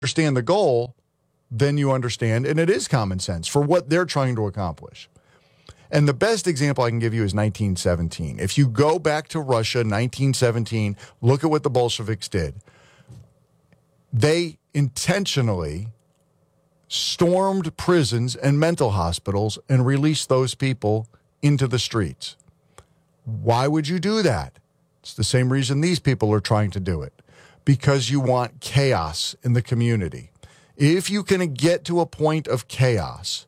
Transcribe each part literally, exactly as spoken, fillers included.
understand the goal, then you understand, and it is common sense for what they're trying to accomplish. And the best example I can give you is nineteen seventeen. If you go back to Russia, nineteen seventeen, look at what the Bolsheviks did. They intentionally stormed prisons and mental hospitals and released those people into the streets. Why would you do that? It's the same reason these people are trying to do it. Because you want chaos in the community. If you can get to a point of chaos,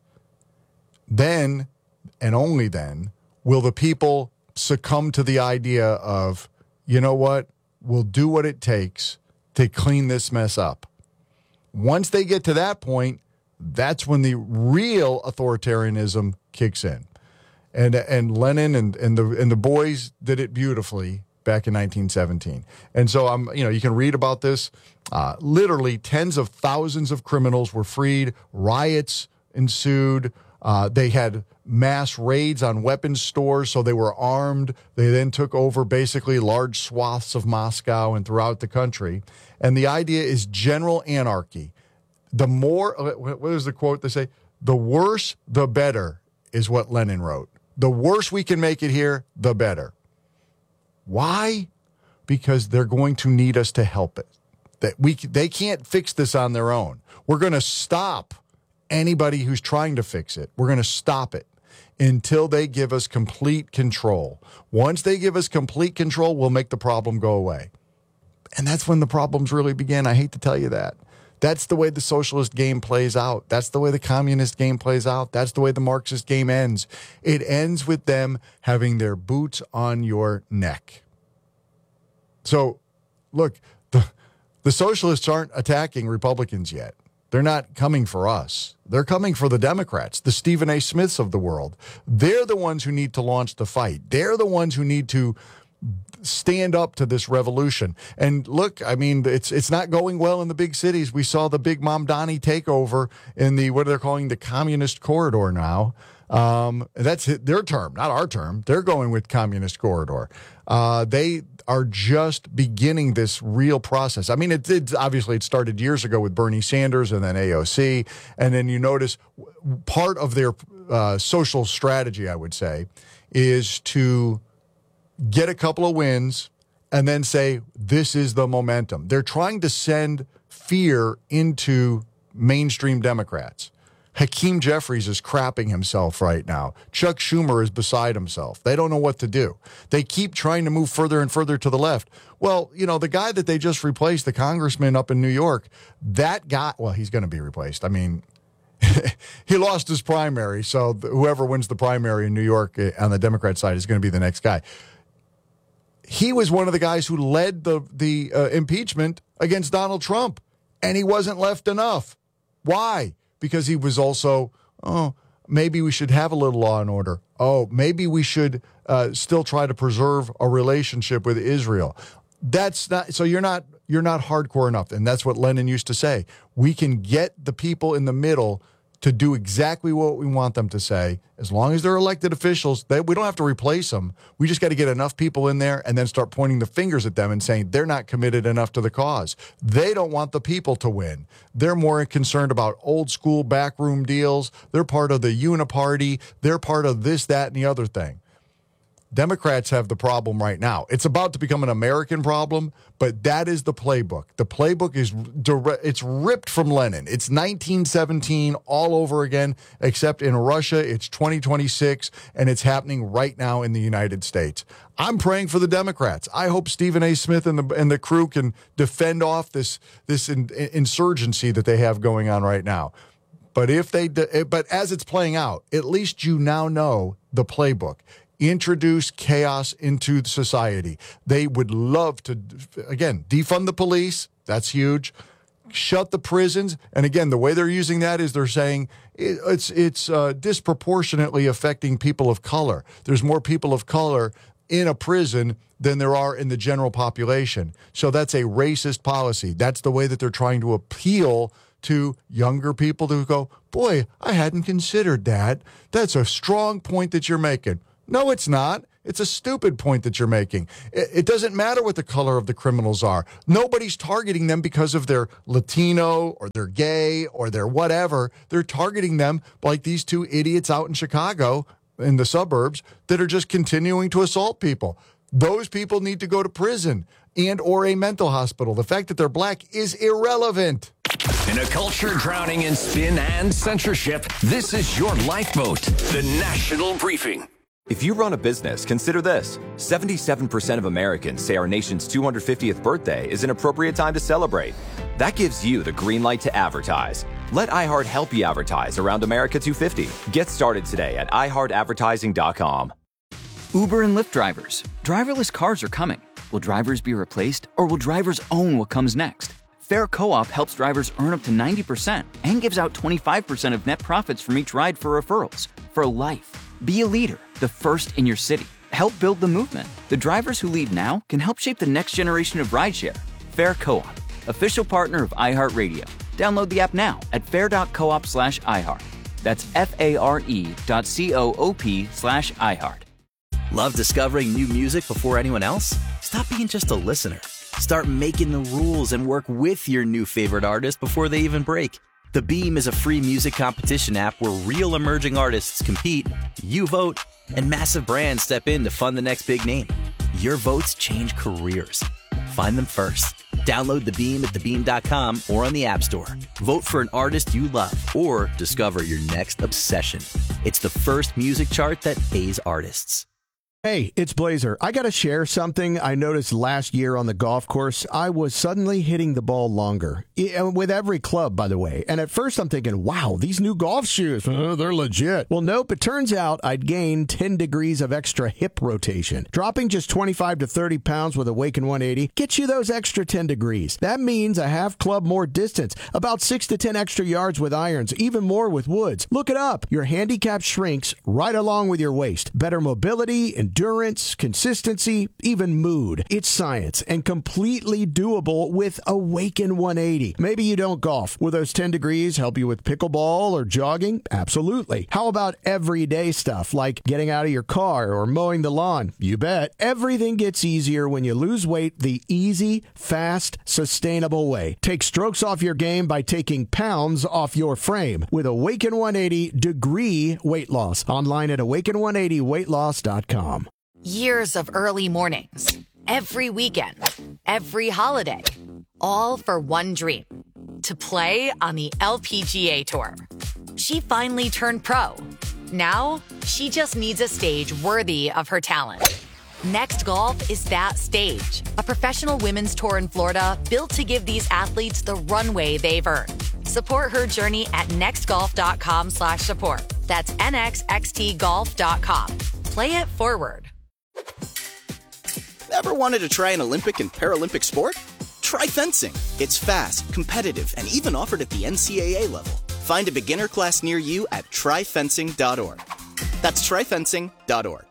then, and only then, will the people succumb to the idea of, you know what, we'll do what it takes to clean this mess up. Once they get to that point, that's when the real authoritarianism kicks in. And and Lenin and, and the and the boys did it beautifully back in nineteen seventeen. And so I'm, you know, you can read about this. Uh, literally tens of thousands of criminals were freed. Riots ensued. Uh, they had mass raids on weapons stores, so they were armed. They then took over basically large swaths of Moscow and throughout the country. And the idea is general anarchy. The more, what is the quote they say? The worse, the better is what Lenin wrote. The worse we can make it here, the better. Why? Because they're going to need us to help it. That we they can't fix this on their own. We're going to stop anybody who's trying to fix it. We're going to stop it until they give us complete control. Once they give us complete control, we'll make the problem go away. And that's when the problems really begin. I hate to tell you that. That's the way the socialist game plays out. That's the way the communist game plays out. That's the way the Marxist game ends. It ends with them having their boots on your neck. So, look, the, the socialists aren't attacking Republicans yet. They're not coming for us. They're coming for the Democrats, the Stephen A. Smiths of the world. They're the ones who need to launch the fight. They're the ones who need to stand up to this revolution. And look, I mean, it's it's not going well in the big cities. We saw the big Mamdani takeover in the, what they're calling the communist corridor now. Um, that's their term, not our term. They're going with communist corridor. Uh, they are just beginning this real process. I mean, it did, obviously it started years ago with Bernie Sanders and then A O C. And then you notice part of their uh, social strategy, I would say, is to get a couple of wins and then say, this is the momentum. They're trying to send fear into mainstream Democrats. Hakeem Jeffries is crapping himself right now. Chuck Schumer is beside himself. They don't know what to do. They keep trying to move further and further to the left. Well, you know, the guy that they just replaced, the congressman up in New York, that guy, well, he's going to be replaced. I mean, he lost his primary, so whoever wins the primary in New York on the Democrat side is going to be the next guy. He was one of the guys who led the, the uh, impeachment against Donald Trump, and he wasn't left enough. Why? Because he was also, oh, maybe we should have a little law and order. Oh, maybe we should uh, still try to preserve a relationship with Israel. That's not, so you're not, you're not hardcore enough. And that's what Lenin used to say. We can get the people in the middle to do exactly what we want them to say. As long as they're elected officials, they, we don't have to replace them. We just got to get enough people in there and then start pointing the fingers at them and saying they're not committed enough to the cause. They don't want the people to win. They're more concerned about old school backroom deals. They're part of the uniparty. They're part of this, that, and the other thing. Democrats have the problem right now. It's about to become an American problem, but that is the playbook. The playbook is direct, it's ripped from Lenin. It's nineteen seventeen all over again, except in Russia, it's twenty twenty-six, and it's happening right now in the United States. I'm praying for the Democrats. I hope Stephen A. Smith and the and the crew can defend off this this in, insurgency that they have going on right now. But if they, but as it's playing out, at least you now know the playbook. Introduce chaos into society. They would love to, again, defund the police. That's huge. Shut the prisons. And again, the way they're using that is they're saying it's it's uh, disproportionately affecting people of color. There's more people of color in a prison than there are in the general population. So that's a racist policy. That's the way that they're trying to appeal to younger people to go, boy, I hadn't considered that. That's a strong point that you're making. No, it's not. It's a stupid point that you're making. It, it doesn't matter what the color of the criminals are. Nobody's targeting them because of their Latino or they're gay or they're whatever. They're targeting them like these two idiots out in Chicago in the suburbs that are just continuing to assault people. Those people need to go to prison and or a mental hospital. The fact that they're black is irrelevant. In a culture drowning in spin and censorship, this is your lifeboat, the National Briefing. If you run a business, consider this. seventy-seven percent of Americans say our nation's two hundred fiftieth birthday is an appropriate time to celebrate. That gives you the green light to advertise. Let iHeart help you advertise around America two fifty. Get started today at i heart advertising dot com. Uber and Lyft drivers. Driverless cars are coming. Will drivers be replaced, or will drivers own what comes next? Fair Co-op helps drivers earn up to ninety percent and gives out twenty-five percent of net profits from each ride for referrals. For life. Be a leader, the first in your city. Help build the movement. The drivers who lead now can help shape the next generation of rideshare. Fair Co-op, official partner of iHeartRadio. Download the app now at fair.coop slash iHeart. That's F-A-R-E dot C-O-O-P slash iHeart. Love discovering new music before anyone else? Stop being just a listener. Start making the rules and work with your new favorite artist before they even break. The Beam is a free music competition app where real emerging artists compete, you vote, and massive brands step in to fund the next big name. Your votes change careers. Find them first. Download The Beam at the beam dot com or on the App Store. Vote for an artist you love or discover your next obsession. It's the first music chart that pays artists. Hey, it's Blazer. I got to share something I noticed last year on the golf course. I was suddenly hitting the ball longer, with every club, by the way. And at first I'm thinking, wow, these new golf shoes, uh, they're legit. Well, nope, it turns out I'd gained ten degrees of extra hip rotation. Dropping just twenty-five to thirty pounds with Awaken one eighty gets you those extra ten degrees. That means a half club more distance, about six to ten extra yards with irons, even more with woods. Look it up. Your handicap shrinks right along with your waist. Better mobility and endurance, consistency, even mood. It's science and completely doable with Awaken one eighty. Maybe you don't golf. Will those ten degrees help you with pickleball or jogging? Absolutely. How about everyday stuff like getting out of your car or mowing the lawn? You bet. Everything gets easier when you lose weight the easy, fast, sustainable way. Take strokes off your game by taking pounds off your frame with Awaken one eighty Degree Weight Loss. Online at awaken one eighty weight loss dot com. Years of early mornings, every weekend, every holiday, all for one dream, to play on the L P G A Tour. She finally turned pro. Now, she just needs a stage worthy of her talent. Next Golf is that stage, a professional women's tour in Florida built to give these athletes the runway they've earned. Support her journey at nextgolf.com slash support. That's N X X T golf dot com. Play it forward. Ever wanted to try an Olympic and Paralympic sport? Try fencing. It's fast, competitive, and even offered at the N C A A level. Find a beginner class near you at try fencing dot org. That's try fencing dot org.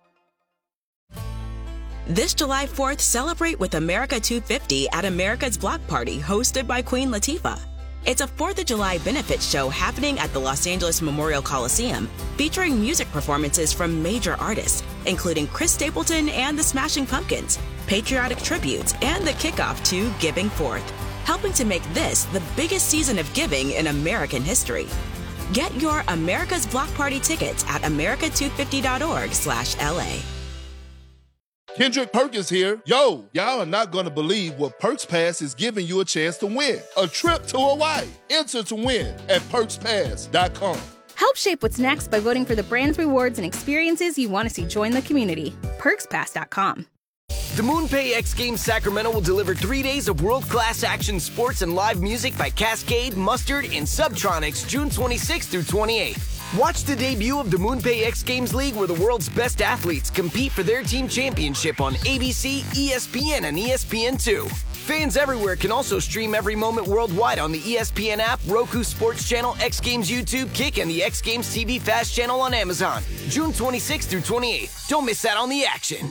This July fourth, celebrate with America two fifty at America's Block Party, hosted by Queen Latifah. It's a fourth of July benefit show happening at the Los Angeles Memorial Coliseum, featuring music performances from major artists, including Chris Stapleton and the Smashing Pumpkins, patriotic tributes, and the kickoff to Giving Forth, helping to make this the biggest season of giving in American history. Get your America's Block Party tickets at america two fifty dot org slash L A. Kendrick Perkins here. Yo, y'all are not going to believe what Perks Pass is giving you a chance to win. A trip to Hawaii. Enter to win at perks pass dot com. Help shape what's next by voting for the brands, rewards, and experiences you want to see join the community. perks pass dot com. The MoonPay X Games Sacramento will deliver three days of world-class action sports and live music by Cascade, Mustard, and Subtronics June twenty-sixth through twenty-eighth. Watch the debut of the MoonPay X Games League, where the world's best athletes compete for their team championship on A B C, E S P N, and E S P N two. Fans everywhere can also stream every moment worldwide on the E S P N app, Roku Sports Channel, X Games YouTube, Kick, and the X Games T V Fast Channel on Amazon. June twenty-sixth through twenty-eighth. Don't miss out on the action.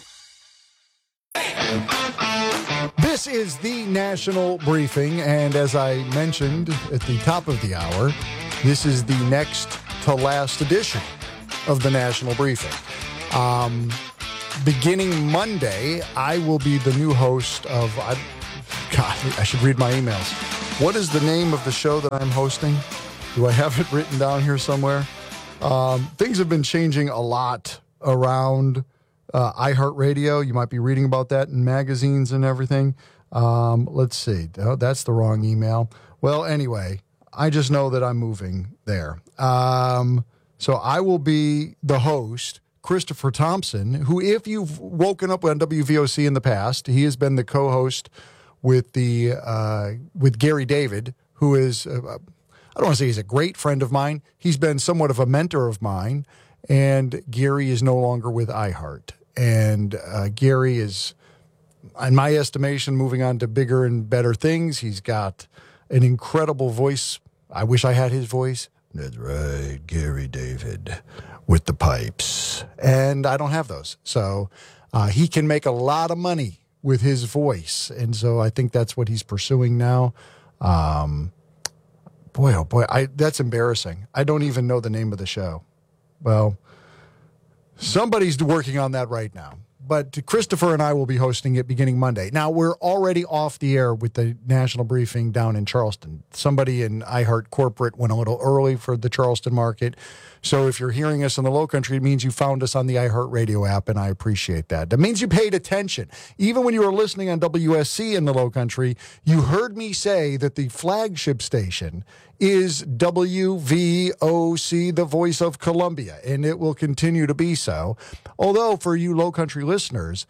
This is the National Briefing, and as I mentioned at the top of the hour, this is the next to last edition of the National Briefing. Um, beginning Monday, I will be the new host of, I, God, I should read my emails. What is the name of the show that I'm hosting? Do I have it written down here somewhere? Um, things have been changing a lot around uh, iHeartRadio. You might be reading about that in magazines and everything. Um, let's see. Oh, that's the wrong email. Well, anyway, I just know that I'm moving there. Um, so I will be the host. Christopher Thompson, who, if you've woken up on W V O C in the past, he has been the co-host with the uh, with Gary David, who is, uh, I don't want to say he's a great friend of mine. He's been somewhat of a mentor of mine, and Gary is no longer with iHeart. And uh, Gary is, in my estimation, moving on to bigger and better things. He's got an incredible voice. I wish I had his voice. That's right, Gary David with the pipes. And I don't have those. So uh, he can make a lot of money with his voice. And so I think that's what he's pursuing now. Um, boy, oh boy, I, that's embarrassing. I don't even know the name of the show. Well, somebody's working on that right now. But Christopher and I will be hosting it beginning Monday. Now, we're already off the air with the national briefing down in Charleston. Somebody in iHeart Corporate went a little early for the Charleston market. So if you're hearing us in the Lowcountry, it means you found us on the iHeartRadio app, and I appreciate that. That means you paid attention. Even when you were listening on W S C in the Lowcountry, you heard me say that the flagship station is W V O C, the voice of Columbia, and it will continue to be so. Although, for you Lowcountry listeners,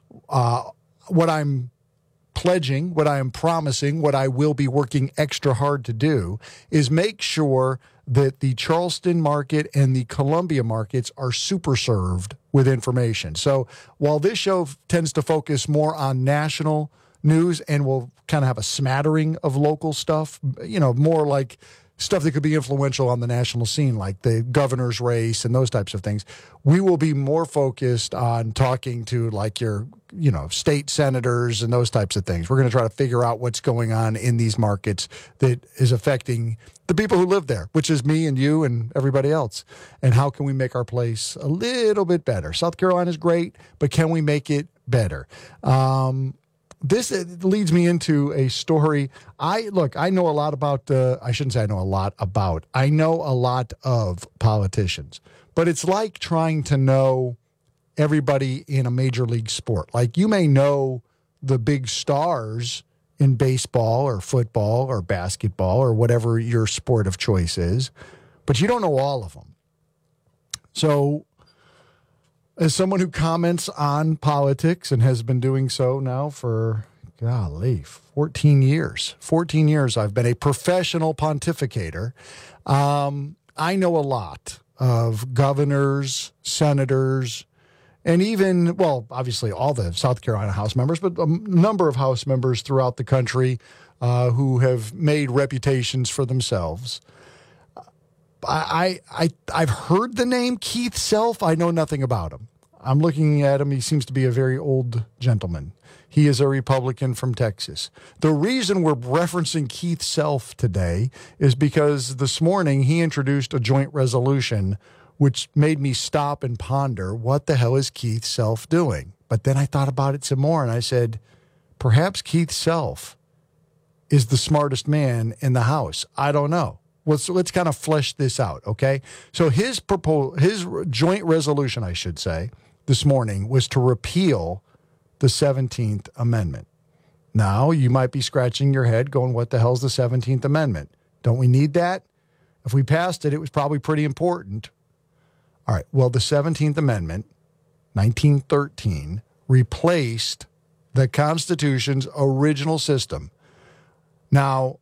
uh, what I'm pledging, what I am promising, what I will be working extra hard to do is make sure that the Charleston market and the Columbia markets are super served with information. So while this show tends to focus more on national news and will kind of have a smattering of local stuff, you know, more like stuff that could be influential on the national scene, like the governor's race and those types of things, we will be more focused on talking to like your, you know, state senators and those types of things. We're going to try to figure out what's going on in these markets that is affecting the people who live there, which is me and you and everybody else. And how can we make our place a little bit better? South Carolina is great, but can we make it better? Um, This leads me into a story. I look, I know a lot about, uh, I shouldn't say I know a lot about, I know a lot of politicians, but it's like trying to know everybody in a major league sport. Like you may know the big stars in baseball or football or basketball or whatever your sport of choice is, but you don't know all of them. So as someone who comments on politics and has been doing so now for, golly, fourteen years. fourteen years I've been a professional pontificator. Um, I know a lot of governors, senators, and even, well, obviously all the South Carolina House members, but a number of House members throughout the country uh, who have made reputations for themselves. I, I, I've heard the name Keith Self. I know nothing about him. I'm looking at him. He seems to be a very old gentleman. He is a Republican from Texas. The reason we're referencing Keith Self today is because this morning he introduced a joint resolution which made me stop and ponder, what the hell is Keith Self doing? But then I thought about it some more and I said, perhaps Keith Self is the smartest man in the House. I don't know. Let's, let's kind of flesh this out, okay? So his proposal, his joint resolution, I should say, this morning was to repeal the seventeenth Amendment. Now, you might be scratching your head going, what the hell's the seventeenth Amendment? Don't we need that? If we passed it, it was probably pretty important. All right, well, the seventeenth Amendment, nineteen thirteen, replaced the Constitution's original system. Now,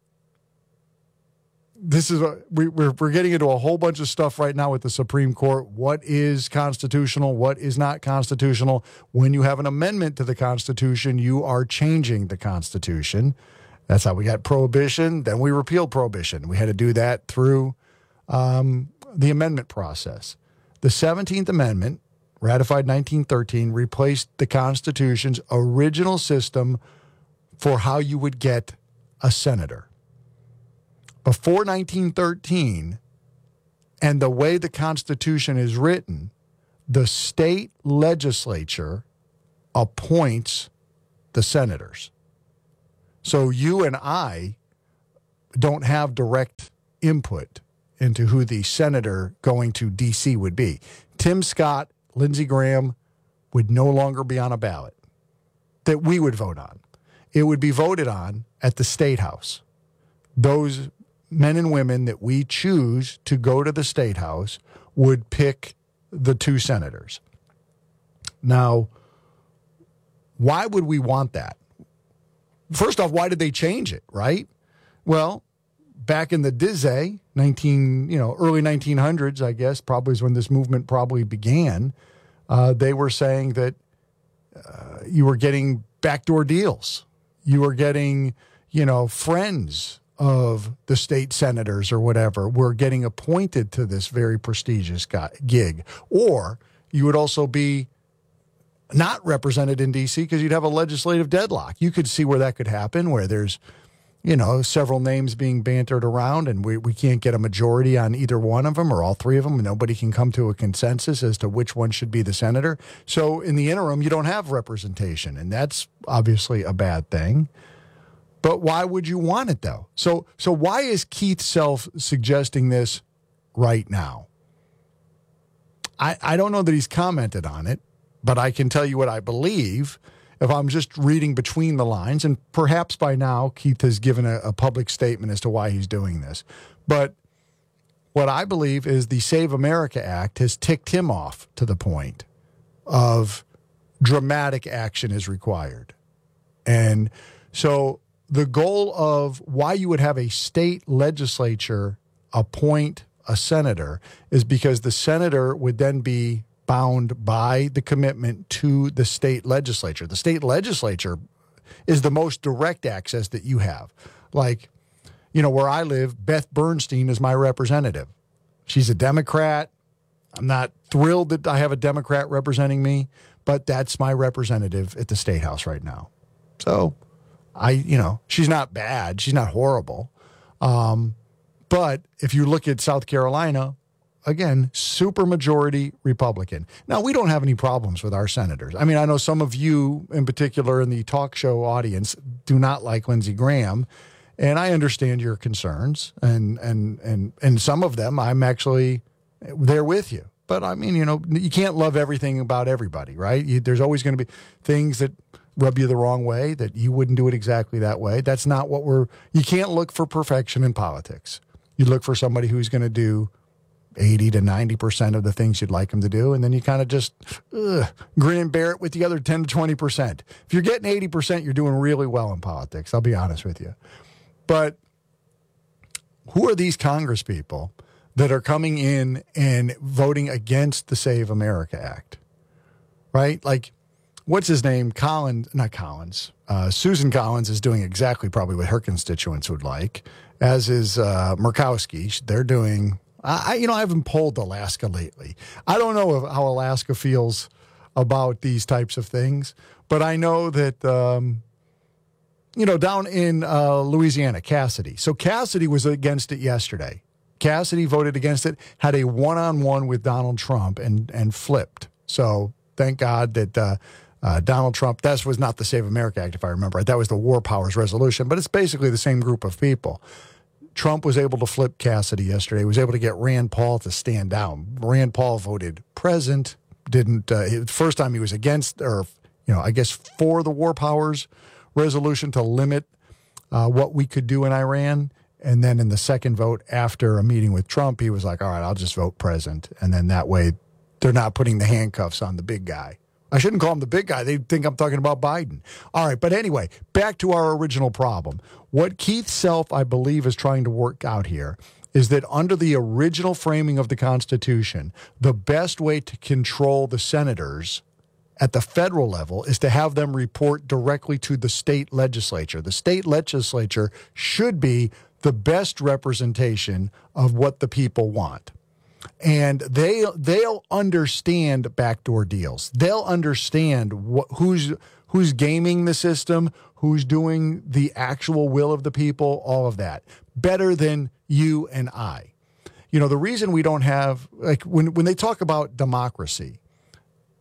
this is a, we, we're we're getting into a whole bunch of stuff right now with the Supreme Court. What is constitutional? What is not constitutional? When you have an amendment to the Constitution, you are changing the Constitution. That's how we got prohibition. Then we repealed prohibition. We had to do that through um, the amendment process. The seventeenth Amendment, ratified nineteen thirteen, replaced the Constitution's original system for how you would get a senator. Before nineteen thirteen, and the way the Constitution is written, the state legislature appoints the senators. So you and I don't have direct input into who the senator going to D C would be. Tim Scott, Lindsey Graham would no longer be on a ballot that we would vote on. It would be voted on at the State House. Those men and women that we choose to go to the State House would pick the two senators. Now, why would we want that? First off, why did they change it, right? Well, back in the Dizzy, nineteen, you know, early nineteen hundreds, I guess, probably is when this movement probably began. Uh, they were saying that uh, you were getting backdoor deals. You were getting, you know, friends of the state senators or whatever were getting appointed to this very prestigious guy, gig. Or you would also be not represented in D C because you'd have a legislative deadlock. You could see where that could happen, where there's, you know, several names being bantered around and we, we can't get a majority on either one of them or all three of them. And nobody can come to a consensus as to which one should be the senator. So in the interim, you don't have representation, and that's obviously a bad thing. But why would you want it, though? So, so why is Keith Self suggesting this right now? I, I don't know that he's commented on it, but I can tell you what I believe if I'm just reading between the lines, and perhaps by now Keith has given a, a public statement as to why he's doing this. But what I believe is the Save America Act has ticked him off to the point of dramatic action is required. And so the goal of why you would have a state legislature appoint a senator is because the senator would then be bound by the commitment to the state legislature. The state legislature is the most direct access that you have. Like, you know, where I live, Beth Bernstein is my representative. She's a Democrat. I'm not thrilled that I have a Democrat representing me, but that's my representative at the State House right now. So I, you know, she's not bad. She's not horrible. Um, but if you look at South Carolina, again, supermajority Republican. Now, we don't have any problems with our senators. I mean, I know some of you in particular in the talk show audience do not like Lindsey Graham, and I understand your concerns, and and and and some of them I'm actually there with you. But I mean, you know, you can't love everything about everybody, right? You, there's always going to be things that rub you the wrong way, that you wouldn't do it exactly that way. That's not what we're, you can't look for perfection in politics. You look for somebody who's going to do eighty to ninety percent of the things you'd like them to do, and then you kind of just ugh, grin and bear it with the other ten to twenty percent. If you're getting eighty percent, you're doing really well in politics, I'll be honest with you. But who are these Congress people that are coming in and voting against the Save America Act? Right? Like, what's his name? Collins, not Collins. Uh, Susan Collins is doing exactly probably what her constituents would like, as is uh, Murkowski. They're doing... I, you know, I haven't polled Alaska lately. I don't know how Alaska feels about these types of things, but I know that, um, you know, down in uh, Louisiana, Cassidy. So Cassidy was against it yesterday. Cassidy voted against it, had a one-on-one with Donald Trump and and flipped. So thank God that uh, uh, Donald Trump, that was not the Save America Act, if I remember right. That was the War Powers Resolution, but it's basically the same group of people. Trump was able to flip Cassidy yesterday. He was able to get Rand Paul to stand down. Rand Paul voted present, didn't, uh, first time he was against, or, you know, I guess for the War Powers Resolution to limit uh, what we could do in Iran. And then in the second vote after a meeting with Trump, he was like, all right, I'll just vote present. And then that way they're not putting the handcuffs on the big guy. I shouldn't call him the big guy. They think I'm talking about Biden. All right, but anyway, back to our original problem. What Keith Self, I believe, is trying to work out here is that under the original framing of the Constitution, the best way to control the senators at the federal level is to have them report directly to the state legislature. The state legislature should be the best representation of what the people want. And they, they'll understand backdoor deals. They'll understand what, who's who's gaming the system, who's doing the actual will of the people, all of that, better than you and I. You know, the reason we don't have, like, when, when they talk about democracy,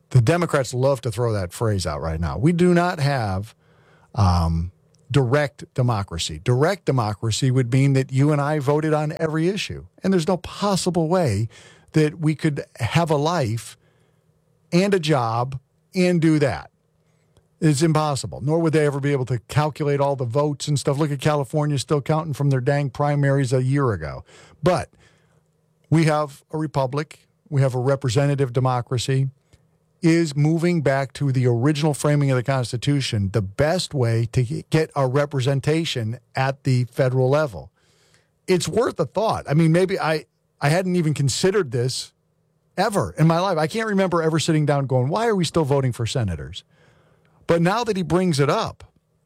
The Democrats love to throw that phrase out right now. We do not have um, direct democracy. Direct democracy would mean that you and I voted on every issue. And there's no possible way that we could have a life and a job and do that. It's impossible. Nor would they ever be able to calculate all the votes and stuff. Look at California still counting from their dang primaries a year ago. But we have a republic. We have a representative democracy. Is moving back to the original framing of the Constitution the best way to get a representation at the federal level? It's worth a thought. I mean, maybe I, I hadn't even considered this ever in my life. I can't remember ever sitting down going, why are we still voting for senators? But now that he brings it up,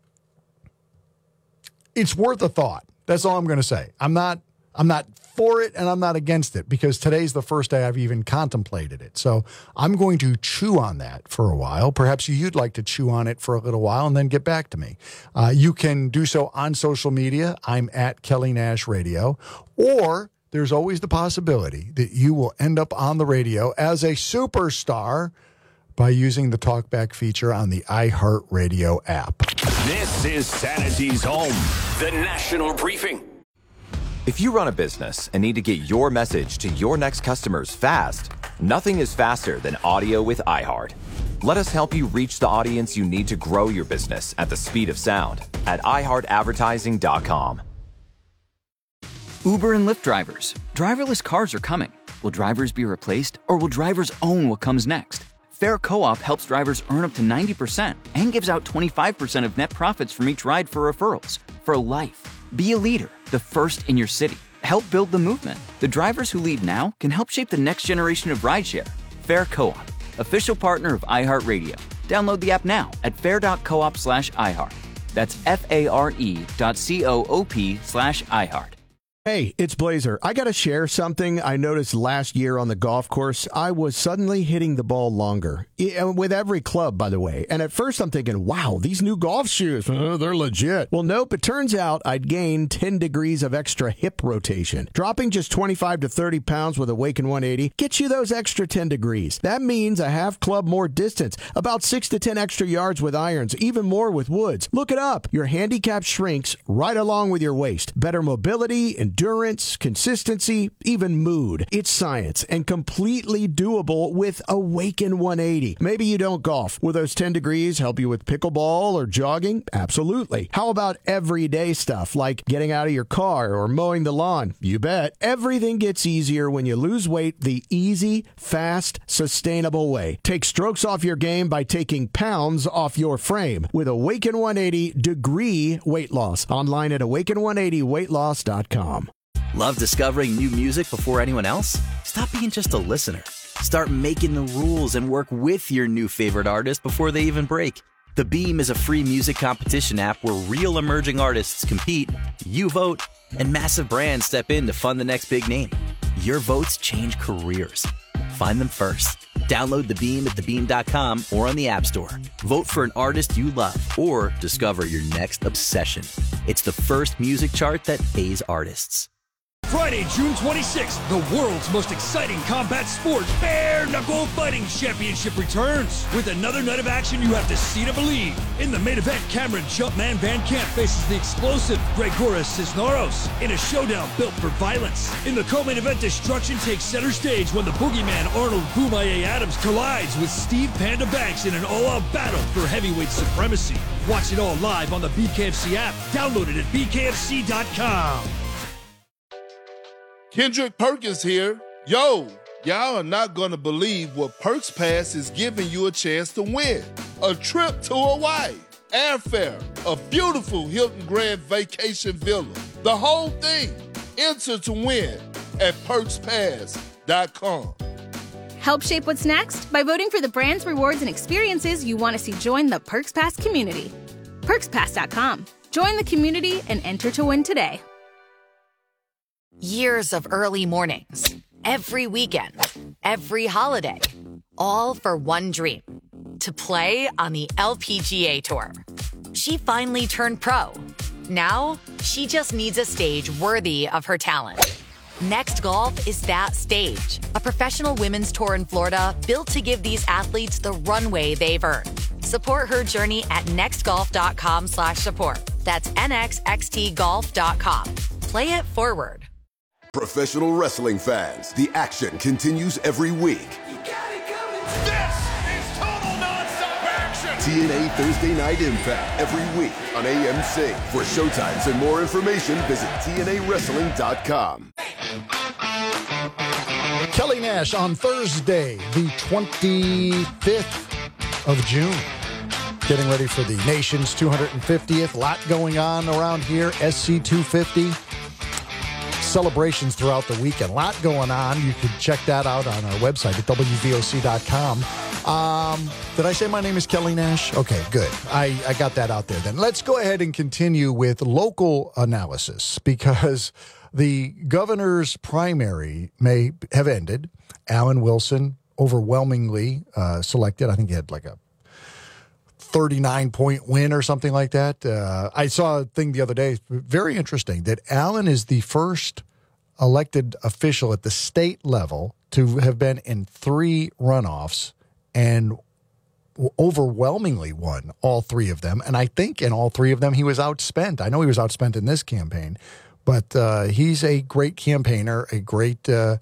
it's worth a thought. That's all I'm going to say. I'm not I'm not for it and I'm not against it because today's the first day I've even contemplated it. So I'm going to chew on that for a while. Perhaps you'd like to chew on it for a little while and then get back to me. Uh, you can do so on social media. I'm at Kelly Nash Radio. Or there's always the possibility that you will end up on the radio as a superstar by using the talkback feature on the iHeartRadio app. This is Sanity's home, the National Briefing. If you run a business and need to get your message to your next customers fast, nothing is faster than audio with iHeart. Let us help you reach the audience you need to grow your business at the speed of sound at i heart advertising dot com. Uber and Lyft drivers. Driverless cars are coming. Will drivers be replaced, or will drivers own what comes next? Fair Co-op helps drivers earn up to ninety percent and gives out twenty-five percent of net profits from each ride for referrals. For life. Be a leader, the first in your city. Help build the movement. The drivers who lead now can help shape the next generation of rideshare. Fair Co-op, official partner of iHeartRadio. Download the app now at fair.coop slash iHeart. That's F-A-R-E dot C-O-O-P slash iHeart. Hey, it's Blazer. I got to share something I noticed last year on the golf course. I was suddenly hitting the ball longer, with every club, by the way. And at first I'm thinking, wow, these new golf shoes, uh, they're legit. Well, nope, it turns out I'd gained ten degrees of extra hip rotation. Dropping just twenty-five to thirty pounds with Awaken one eighty gets you those extra ten degrees. That means a half club more distance, about six to ten extra yards with irons, even more with woods. Look it up. Your handicap shrinks right along with your waist. Better mobility and endurance, consistency, even mood. It's science and completely doable with Awaken one eighty. Maybe you don't golf. Will those ten degrees help you with pickleball or jogging? Absolutely. How about everyday stuff like getting out of your car or mowing the lawn? You bet. Everything gets easier when you lose weight the easy, fast, sustainable way. Take strokes off your game by taking pounds off your frame with Awaken one eighty Degree Weight Loss. Online at awaken one eighty weight loss dot com. Love discovering new music before anyone else? Stop being just a listener. Start making the rules and work with your new favorite artist before they even break. The Beam is a free music competition app where real emerging artists compete, you vote, and massive brands step in to fund the next big name. Your votes change careers. Find them first. Download The Beam at the beam dot com or on the App Store. Vote for an artist you love or discover your next obsession. It's the first music chart that pays artists. Friday, June twenty-sixth, the world's most exciting combat sport, Bare Knuckle Fighting Championship returns. With another night of action you have to see to believe. In the main event, Cameron Jumpman Van Camp faces the explosive Gregoris Cisneros in a showdown built for violence. In the co-main event, destruction takes center stage when the boogeyman Arnold Boomaye Adams collides with Steve Panda Banks in an all-out battle for heavyweight supremacy. Watch it all live on the B K F C app. Download it at b k f c dot com. Kendrick Perkins here. Yo, y'all are not gonna believe what Perks Pass is giving you a chance to win. A trip to Hawaii, airfare, a beautiful Hilton Grand Vacation Villa, the whole thing. Enter to win at perks pass dot com. Help shape what's next by voting for the brands, rewards, and experiences you want to see join the Perks Pass community. perks pass dot com. Join the community and enter to win today. Years of early mornings, every weekend, every holiday, all for one dream, to play on the L P G A Tour. She finally turned pro. Now, she just needs a stage worthy of her talent. Next Golf is that stage, a professional women's tour in Florida built to give these athletes the runway they've earned. Support her journey at nextgolf.com slash support. That's nxxt golf dot com. Play it forward. Professional wrestling fans, the action continues every week. This is total nonstop action! T N A Thursday Night Impact every week on A M C. For showtimes and more information, visit T N A wrestling dot com. Kelly Nash on Thursday, the twenty-fifth of June. Getting ready for the nation's two hundred fiftieth. Lot going on around here. S C two fifty. Celebrations throughout the weekend. A lot going on. You can check that out on our website at W V O C dot com. Um, did I say my name is Kelly Nash? Okay, good. I, I got that out there then. Let's go ahead and continue with local analysis because the governor's primary may have ended. Alan Wilson overwhelmingly uh, selected. I think he had like a thirty-nine point win or something like that. Uh, I saw a thing the other day, very interesting, that Allen is the first elected official at the state level to have been in three runoffs and overwhelmingly won all three of them. And I think in all three of them, he was outspent. I know he was outspent in this campaign, but uh, he's a great campaigner, a great uh,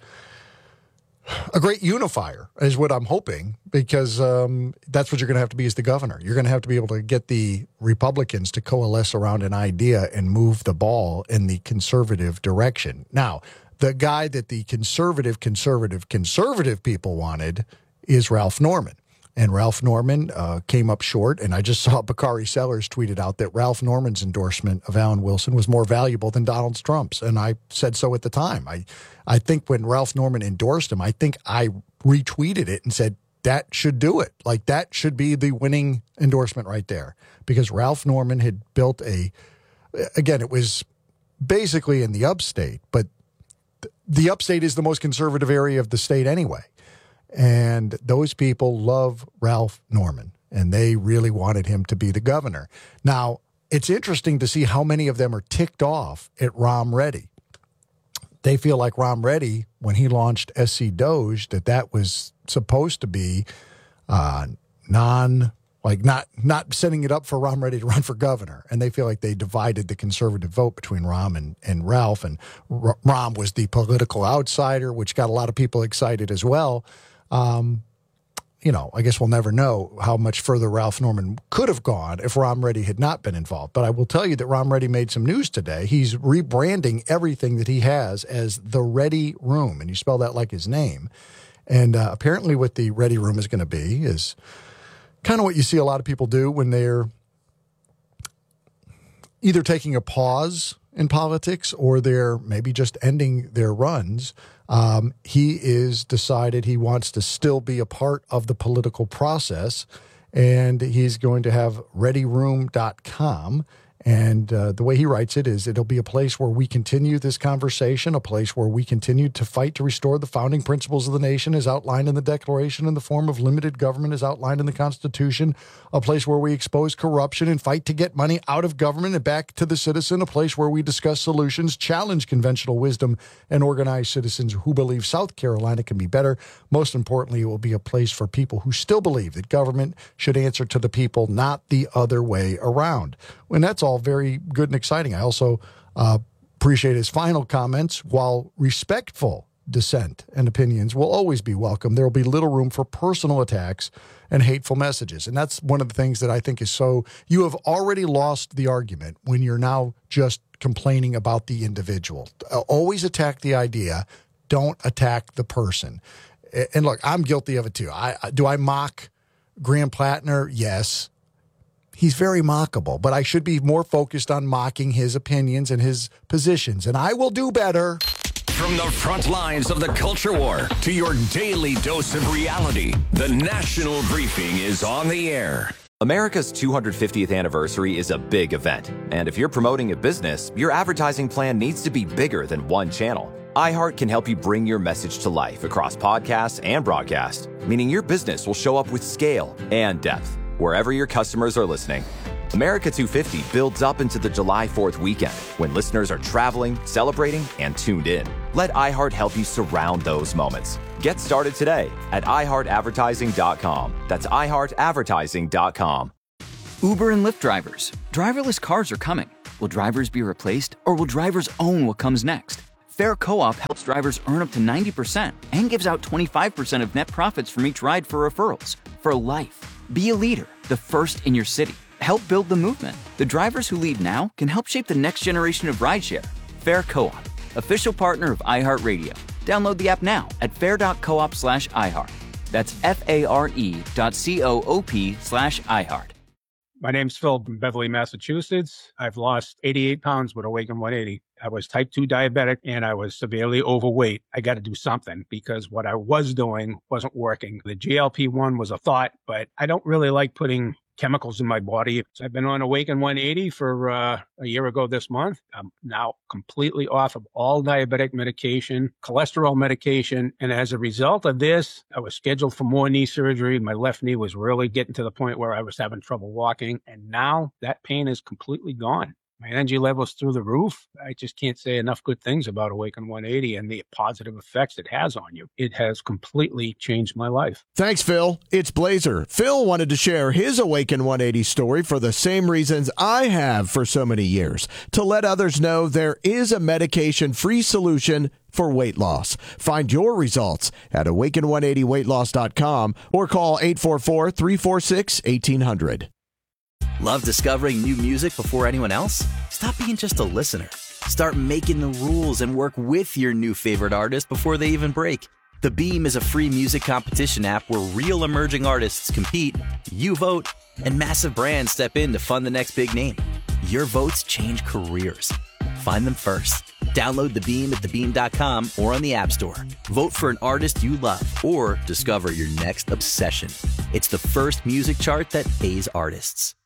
a great unifier is what I'm hoping, because um, that's what you're going to have to be as the governor. You're going to have to be able to get the Republicans to coalesce around an idea and move the ball in the conservative direction. Now, the guy that the conservative, conservative, conservative people wanted is Ralph Norman. And Ralph Norman uh, came up short, and I just saw Bakari Sellers tweeted out that Ralph Norman's endorsement of Alan Wilson was more valuable than Donald Trump's, and I said so at the time. I, I think when Ralph Norman endorsed him, I think I retweeted it and said that should do it. Like, that should be the winning endorsement right there, because Ralph Norman had built a, again, it was basically in the upstate, but the upstate is the most conservative area of the state anyway. And those people love Ralph Norman, and they really wanted him to be the governor. Now, it's interesting to see how many of them are ticked off at Ram Reddy. They feel like Ram Reddy, when he launched S C Doge, that that was supposed to be uh, non, like not not setting it up for Ram Reddy to run for governor. And they feel like they divided the conservative vote between Ram and, and Ralph. And R- Ram was the political outsider, which got a lot of people excited as well. Um, you know, I guess we'll never know how much further Ralph Norman could have gone if Ram Reddy had not been involved. But I will tell you that Ram Reddy made some news today. He's rebranding everything that he has as the Ready Room, and you spell that like his name. And uh, apparently what the Ready Room is going to be is kind of what you see a lot of people do when they're either taking a pause in politics or they're maybe just ending their runs. Um, he is decided he wants to still be a part of the political process, and he's going to have ready room dot com. And uh, the way he writes it is it'll be a place where we continue this conversation, a place where we continue to fight to restore the founding principles of the nation as outlined in the Declaration in the form of limited government as outlined in the Constitution, a place where we expose corruption and fight to get money out of government and back to the citizen, a place where we discuss solutions, challenge conventional wisdom, and organize citizens who believe South Carolina can be better. Most importantly, it will be a place for people who still believe that government should answer to the people, not the other way around. And that's all very good and exciting. I also uh, appreciate his final comments. While respectful dissent and opinions will always be welcome, there will be little room for personal attacks and hateful messages. And that's one of the things that I think is so, you have already lost the argument when you're now just complaining about the individual. Uh, always attack the idea. Don't attack the person. And look, I'm guilty of it too. I, I do I mock Graham Plattner? Yes. He's very mockable, but I should be more focused on mocking his opinions and his positions, and I will do better. From the front lines of the culture war to your daily dose of reality, the National Briefing is on the air. America's two hundred fiftieth anniversary is a big event, and if you're promoting a business, your advertising plan needs to be bigger than one channel. iHeart can help you bring your message to life across podcasts and broadcast, meaning your business will show up with scale and depth wherever your customers are listening. America two fifty builds up into the July fourth weekend when listeners are traveling, celebrating, and tuned in. Let iHeart help you surround those moments. Get started today at i heart advertising dot com. That's i heart advertising dot com. Uber and Lyft drivers. Driverless cars are coming. Will drivers be replaced, or will drivers own what comes next? Fair Co-op helps drivers earn up to ninety percent and gives out twenty-five percent of net profits from each ride for referrals. For life. Be a leader, the first in your city. Help build the movement. The drivers who lead now can help shape the next generation of rideshare. Fair Co-op, official partner of iHeartRadio. Download the app now at fair.coop slash iHeart. That's F-A-R-E dot C-O-O-P slash iHeart. My name's Phil from Beverly, Massachusetts. I've lost eighty-eight pounds with Awaken one eighty. I was type two diabetic and I was severely overweight. I got to do something because what I was doing wasn't working. The G L P one was a thought, but I don't really like putting chemicals in my body. So I've been on Awaken one eighty for uh, a year ago this month. I'm now completely off of all diabetic medication, cholesterol medication. And as a result of this, I was scheduled for more knee surgery. My left knee was really getting to the point where I was having trouble walking. And now that pain is completely gone. My energy level's through the roof. I just can't say enough good things about Awaken one eighty and the positive effects it has on you. It has completely changed my life. Thanks, Phil. It's Blazer. Phil wanted to share his Awaken one eighty story for the same reasons I have for so many years, to let others know there is a medication-free solution for weight loss. Find your results at awaken one eighty weight loss dot com or call eight four four, three four six, one eight hundred. Love discovering new music before anyone else? Stop being just a listener. Start making the rules and work with your new favorite artist before they even break. The Beam is a free music competition app where real emerging artists compete, you vote, and massive brands step in to fund the next big name. Your votes change careers. Find them first. Download The Beam at the beam dot com or on the App Store. Vote for an artist you love or discover your next obsession. It's the first music chart that pays artists.